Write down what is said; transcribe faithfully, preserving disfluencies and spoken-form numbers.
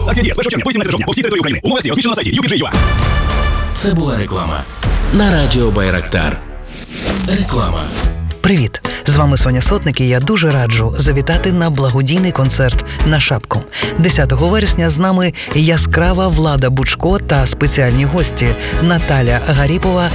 Акція діє з першого червня по вісімнадцяте жовтня по всій території України. Умови акції розміщено на сайті ю пі джей точка ю а. Це була реклама на радіо Байрактар. Реклама. Привіт! З вами Соня Сотник, і я дуже раджу завітати на благодійний концерт на Шапку. десятого вересня з нами яскрава Влада Бучко та спеціальні гості Наталя Гаріпова